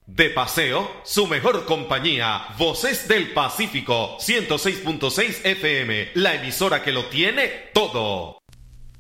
De paseo, su mejor compañía, Voces del Pacífico, 106.6 FM, la emisora que lo tiene todo.